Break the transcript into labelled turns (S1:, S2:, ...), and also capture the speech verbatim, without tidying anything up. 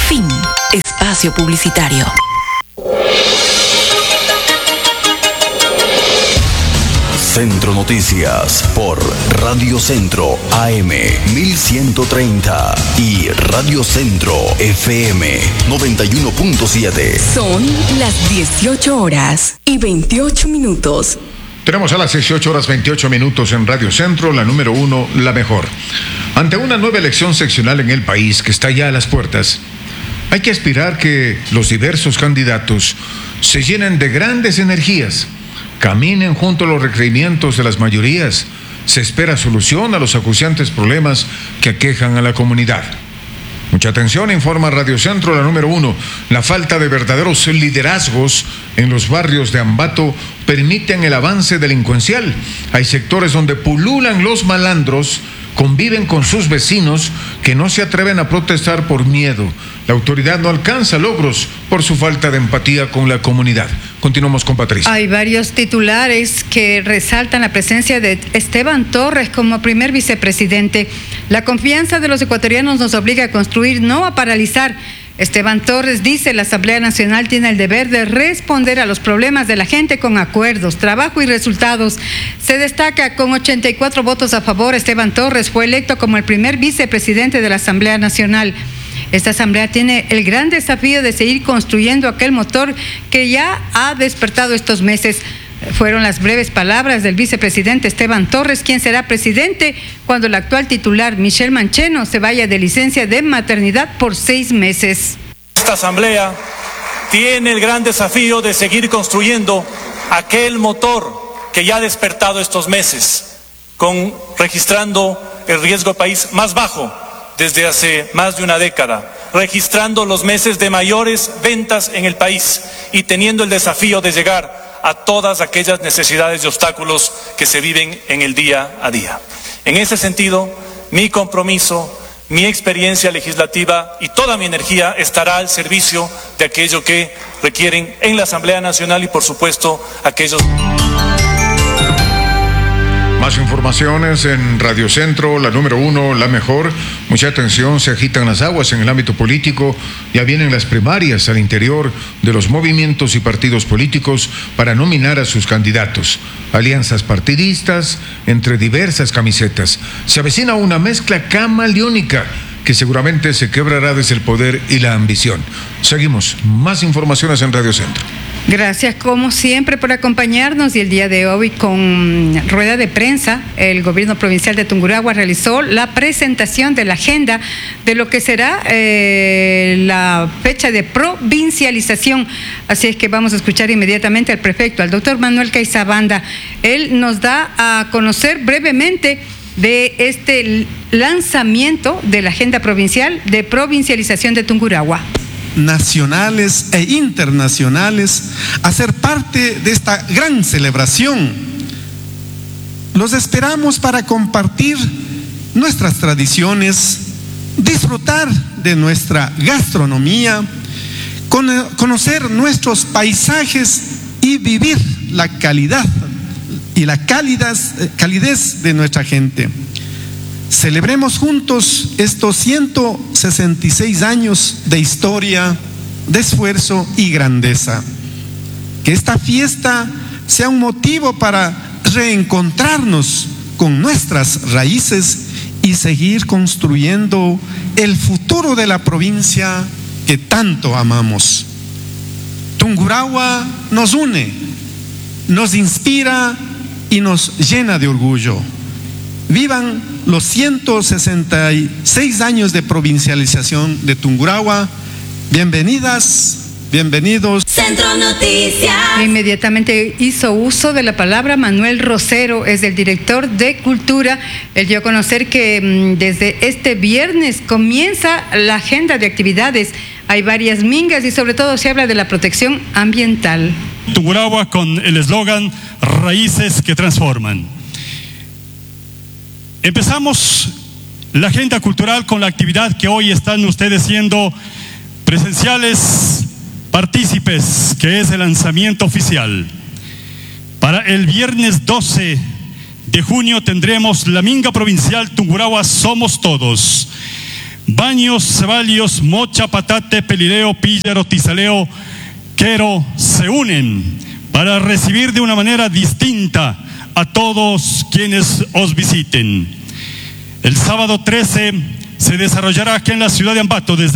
S1: Fin. Espacio publicitario.
S2: Centro Noticias por Radio Centro A M mil ciento treinta y Radio Centro F M noventa y uno punto siete.
S1: Son las dieciocho horas y veintiocho minutos.
S3: Tenemos a las dieciocho horas veintiocho minutos en Radio Centro, la número uno, la mejor. Ante una nueva elección seccional en el país que está ya a las puertas, hay que aspirar que los diversos candidatos se llenen de grandes energías, caminen junto a los requerimientos de las mayorías. Se espera solución a los acuciantes problemas que aquejan a la comunidad. Mucha atención, informa Radio Centro, la número uno. La falta de verdaderos liderazgos en los barrios de Ambato permiten el avance delincuencial. Hay sectores donde pululan los malandros, conviven con sus vecinos que no se atreven a protestar por miedo. La autoridad no alcanza logros por su falta de empatía con la comunidad. Continuamos con Patricia.
S4: Hay varios titulares que resaltan la presencia de Esteban Torres como primer vicepresidente. La confianza de los ecuatorianos nos obliga a construir, no a paralizar. Esteban Torres dice: la Asamblea Nacional tiene el deber de responder a los problemas de la gente con acuerdos, trabajo y resultados. Se destaca con ochenta y cuatro votos a favor. Esteban Torres fue electo como el primer vicepresidente de la Asamblea Nacional. Esta asamblea tiene el gran desafío de seguir construyendo aquel motor que ya ha despertado estos meses. Fueron las breves palabras del vicepresidente Esteban Torres, quien será presidente cuando el actual titular, Michel Mancheno, se vaya de licencia de maternidad por seis meses.
S5: Esta asamblea tiene el gran desafío de seguir construyendo aquel motor que ya ha despertado estos meses, con registrando el riesgo país más bajo desde hace más de una década, registrando los meses de mayores ventas en el país y teniendo el desafío de llegar a todas aquellas necesidades y obstáculos que se viven en el día a día. En ese sentido, mi compromiso, mi experiencia legislativa y toda mi energía estará al servicio de aquello que requieren en la Asamblea Nacional y, por supuesto, aquellos...
S3: Más informaciones en Radio Centro, la número uno, la mejor. Mucha atención, se agitan las aguas en el ámbito político. Ya vienen las primarias al interior de los movimientos y partidos políticos para nominar a sus candidatos. Alianzas partidistas entre diversas camisetas. Se avecina una mezcla camaleónica que seguramente se quebrará desde el poder y la ambición. Seguimos, más informaciones en Radio Centro.
S4: Gracias, como siempre, por acompañarnos. Y el día de hoy, con rueda de prensa, el gobierno provincial de Tungurahua realizó la presentación de la agenda de lo que será eh, la fecha de provincialización. Así es que vamos a escuchar inmediatamente al prefecto, al doctor Manuel Caizabanda. Él nos da a conocer brevemente de este lanzamiento de la agenda provincial de provincialización de Tungurahua.
S6: Nacionales e internacionales a ser parte de esta gran celebración. Los esperamos para compartir nuestras tradiciones, disfrutar de nuestra gastronomía, conocer nuestros paisajes y vivir la calidad y la calidez de nuestra gente. Celebremos juntos estos ciento sesenta y seis años de historia, de esfuerzo y grandeza. Que esta fiesta sea un motivo para reencontrarnos con nuestras raíces y seguir construyendo el futuro de la provincia que tanto amamos. Tungurahua nos une, nos inspira y nos llena de orgullo. Vivan los ciento sesenta y seis años de provincialización de Tungurahua. Bienvenidas, bienvenidos.
S7: Centro Noticias.
S4: Inmediatamente hizo uso de la palabra Manuel Rosero, es el director de Cultura. Él dio a conocer que mmm, desde este viernes comienza la agenda de actividades. Hay varias mingas y sobre todo se habla de la protección ambiental.
S8: Tungurahua con el eslogan Raíces que transforman. Empezamos la agenda cultural con la actividad que hoy están ustedes siendo presenciales partícipes, que es el lanzamiento oficial. Para el viernes doce de junio tendremos la minga provincial Tungurahua Somos Todos, Baños, Ceballos, Mocha, Patate, Pelileo, Píllaro, Tizaleo, Quero se unen para recibir de una manera distinta a todos quienes os visiten. El sábado trece se desarrollará aquí en la ciudad de Ambato desde